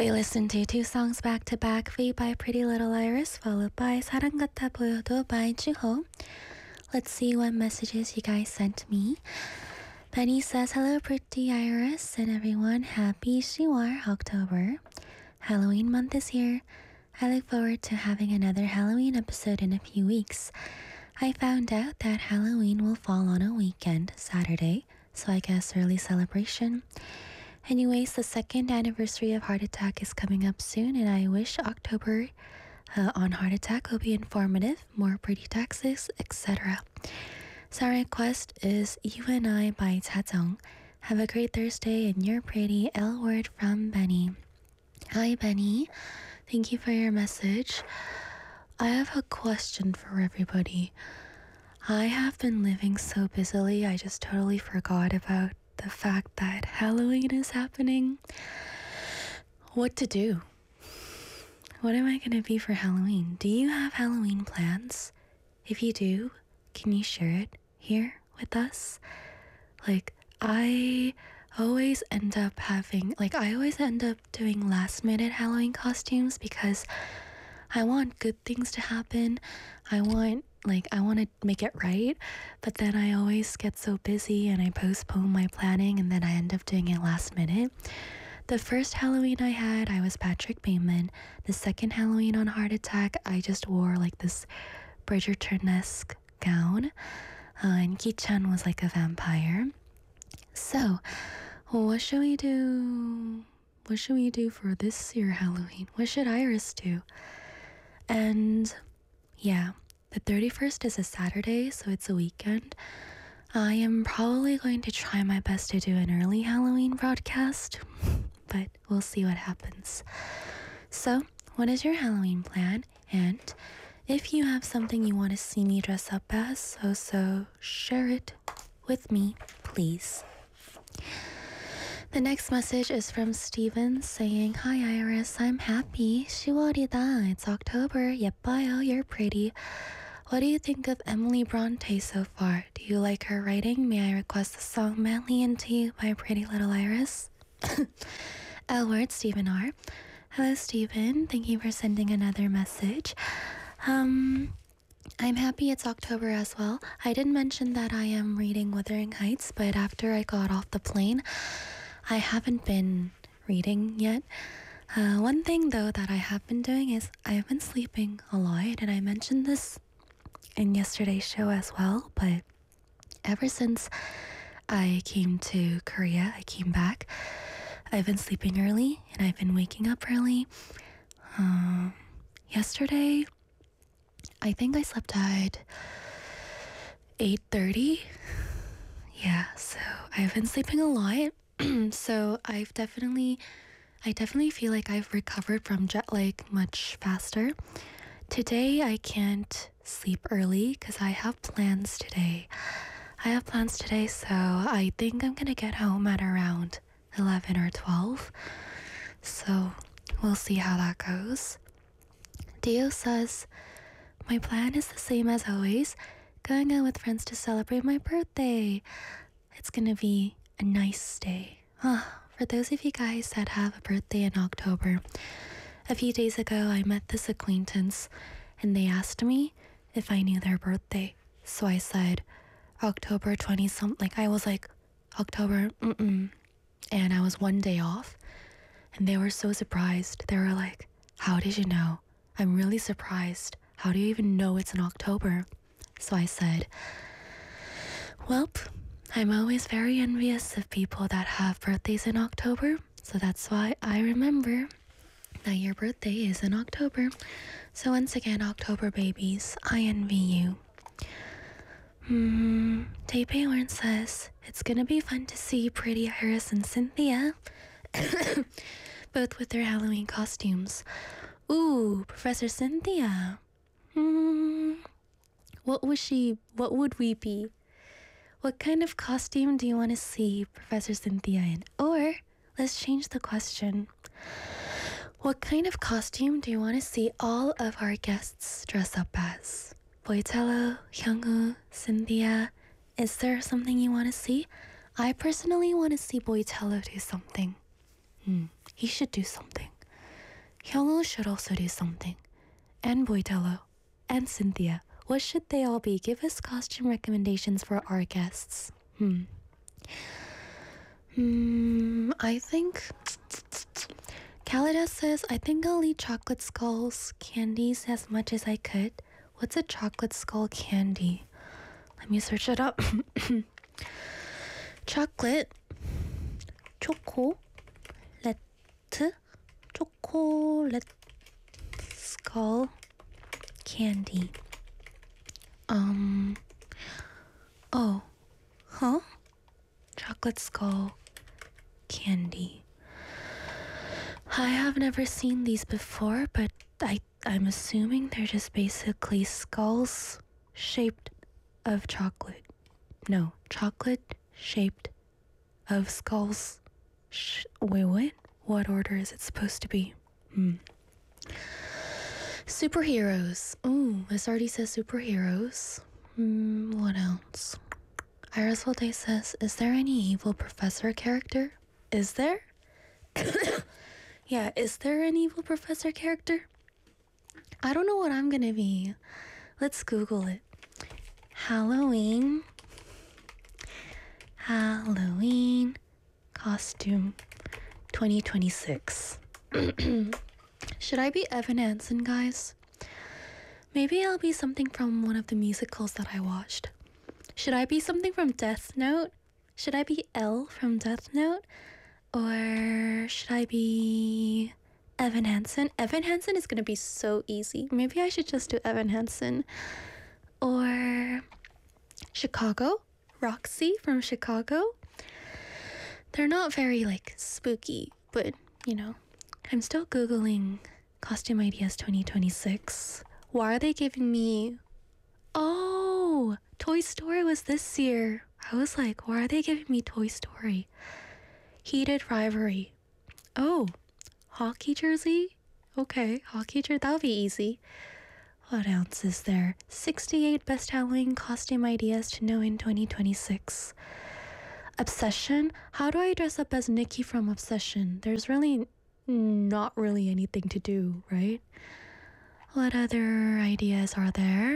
We listened to two songs back to back, V by Pretty Little Iris, followed by 사랑 같아 보여도 by Juho. Let's see what messages you guys sent me. Penny says, hello Pretty Iris and everyone, happy Shiwar October. Halloween month is here. I look forward to having another Halloween episode in a few weeks. I found out that Halloween will fall on a weekend, Saturday, so I guess early celebration. Anyways, the second anniversary of Heart Attack is coming up soon, and I wish October on Heart Attack will be informative, more pretty taxes, etc. So our request is You and I by Tajong. Have a great Thursday, and you're pretty. L word from Benny. Hi, Benny. Thank you for your message. I have a question for everybody. I have been living so busily, I just totally forgot about the fact that Halloween is happening. What to do? What am I gonna be for Halloween? Do you have Halloween plans? If you do, can you share it here with us? I always end up doing last minute Halloween costumes because I want good things to happen. I want to make it right, but then I always get so busy and I postpone my planning and then I end up doing it last minute. The first Halloween I had, I was Patrick Bateman. The second Halloween on Heart Attack, I just wore this Bridgerton-esque gown, and Ki-chan was like a vampire. So, what should we do? What should we do for this year Halloween? What should Iris do? And yeah, the 31st is a Saturday, so it's a weekend. I am probably going to try my best to do an early Halloween broadcast, but we'll see what happens. So, what is your Halloween plan? And if you have something you want to see me dress up as, so share it with me, please. The next message is from Steven saying, Hi Iris, I'm happy. 10월이다. It's October. 예뻐요. You're pretty. What do you think of Emily Bronte so far? Do you like her writing? May I request the song Madly Into You by Pretty Little Iris? L word, Stephen R. Hello Stephen. Thank you for sending another message. I'm happy it's October as well. I did mention that I am reading Wuthering Heights, but after I got off the plane, I haven't been reading yet. One thing though that I have been doing is I've been sleeping a lot, and I mentioned this in yesterday's show as well, but ever since I came to Korea, I came back, I've been sleeping early and I've been waking up early. Yesterday, I think I slept at 8:30. Yeah, so I've been sleeping a lot. So I definitely feel like I've recovered from jet lag much faster. Today I can't sleep early because I have plans today. So I think I'm gonna get home at around 11 or 12. So we'll see how that goes. Dio says, my plan is the same as always, going out with friends to celebrate my birthday. It's gonna be a nice day. For those of you guys that have a birthday in October, a few days ago I met this acquaintance and they asked me if I knew their birthday. So I said October 20 something. I was like, October, and I was one day off. And they were so surprised. They were like, how did you know? I'm really surprised. How do you even know it's in October? So I said, welp, I'm always very envious of people that have birthdays in October. So that's why I remember that your birthday is in October. So once again, October babies, I envy you. Taipei Warren says, it's gonna be fun to see Pretty Iris and Cynthia, both with their Halloween costumes. Ooh, Professor Cynthia. What would we be? What kind of costume do you want to see Professor Cynthia in? Or, let's change the question. What kind of costume do you want to see all of our guests dress up as? Boitello, Hyungwoo, Cynthia. Is there something you want to see? I personally want to see Boitello do something. He should do something. Hyungwoo should also do something. And Boitello. And Cynthia. What should they all be? Give us costume recommendations for our guests. I think Khalida says, I think I'll eat chocolate skulls candies as much as I could. What's a chocolate skull candy? Let me search it up. Chocolate 초콜릿 chocolate skull candy. Oh, huh? Chocolate skull candy. I have never seen these before, but I'm assuming they're just basically skulls shaped of chocolate. No, chocolate shaped of skulls. Wait, what? What order is it supposed to be? Superheroes. Ooh, this already says superheroes. What else? Iris Valde says, is there any evil professor character? Is there? Yeah, is there an evil professor character? I don't know what I'm gonna be. Let's Google it. Halloween costume 2026. Should I be Evan Hansen, guys? Maybe I'll be something from one of the musicals that I watched. Should I be something from Death Note? Should I be Elle from Death Note? Or should I be Evan Hansen? Evan Hansen is gonna be so easy. Maybe I should just do Evan Hansen. Or Chicago? Roxy from Chicago? They're not very, spooky, but, I'm still Googling Costume Ideas 2026. Why are they giving me... Oh! Toy Story was this year. I was like, why are they giving me Toy Story? Heated Rivalry. Oh, hockey jersey? Okay, hockey jersey. That'll be easy. What else is there? 68 best Halloween costume ideas to know in 2026. Obsession? How do I dress up as Nikki from Obsession? There's really not really anything to do, right? What other ideas are there?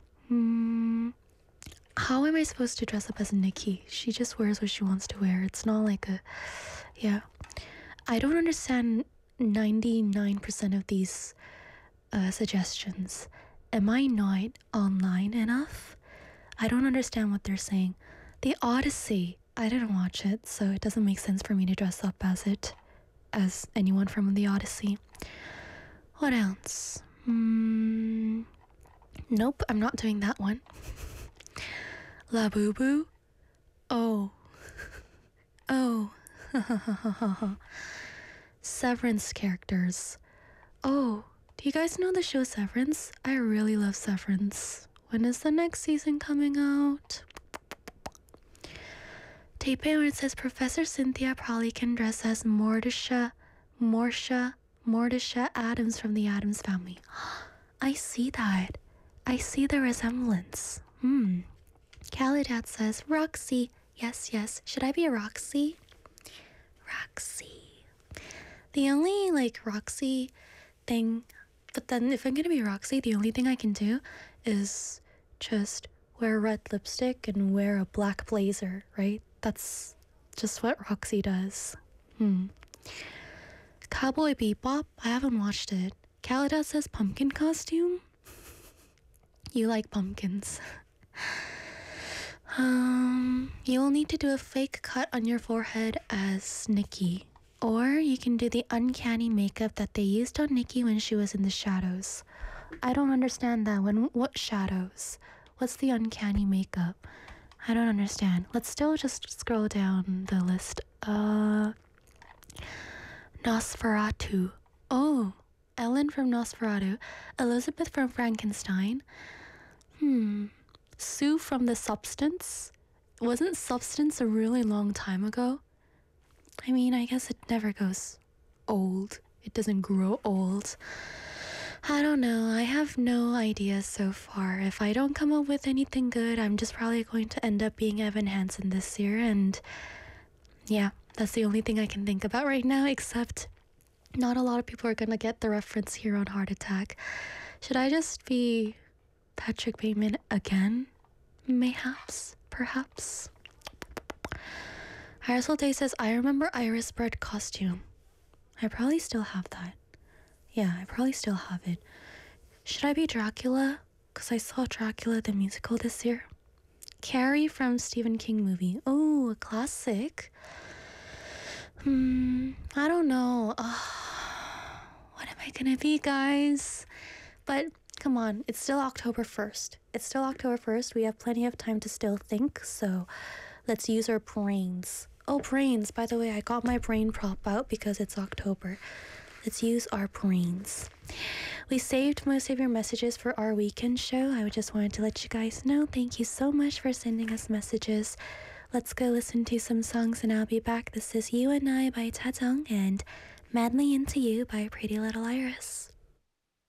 How am I supposed to dress up as Nikki? She just wears what she wants to wear. It's not like a... Yeah. I don't understand 99% of these suggestions. Am I not online enough? I don't understand what they're saying. The Odyssey. I didn't watch it, so it doesn't make sense for me to dress up as anyone from the Odyssey. What else? Nope, I'm not doing that one. Labubu? Oh. Severance characters. Oh, do you guys know the show Severance? I really love Severance. When is the next season coming out? Taipei says Professor Cynthia probably can dress as Morticia Adams from the Addams Family. I see that. I see the resemblance. Calidad says Roxy. Yes. Should I be a Roxy? Roxy. The only Roxy thing, but then if I'm gonna be Roxy, the only thing I can do is just wear red lipstick and wear a black blazer, right? That's just what Roxy does. Cowboy Bebop? I haven't watched it. Calidad says pumpkin costume? You like pumpkins. You will need to do a fake cut on your forehead as Nikki. Or you can do the uncanny makeup that they used on Nikki when she was in the shadows. I don't understand that. What shadows? What's the uncanny makeup? I don't understand. Let's still just scroll down the list. Nosferatu. Oh, Ellen from Nosferatu. Elizabeth from Frankenstein. Sue from The Substance. Wasn't Substance a really long time ago? I mean, I guess it never goes old. It doesn't grow old. I don't know. I have no idea so far. If I don't come up with anything good, I'm just probably going to end up being Evan Hansen this year. And yeah, that's the only thing I can think about right now, except Not a lot of people are gonna get the reference here on Heart Attack. Should I just be Patrick Bateman again? Mayhaps? Perhaps? Irisol Day says, I remember Iris Bread costume. I probably still have that. Yeah, I probably still have it. Should I be Dracula? Because I saw Dracula the musical this year. Carrie from Stephen King movie. Oh, a classic. I don't know. What am I gonna be, guys? But come on, it's still October 1st. It's still October 1st. We have plenty of time to still think, so let's use our brains. Oh, brains. By the way, I got my brain prop out because it's October. Let's use our brains. We saved most of your messages for our weekend show. I just wanted to let you guys know. Thank you so much for sending us messages. Let's go listen to some songs and I'll be back. This is You and I by Tatung and Madly Into You by Pretty Little Iris.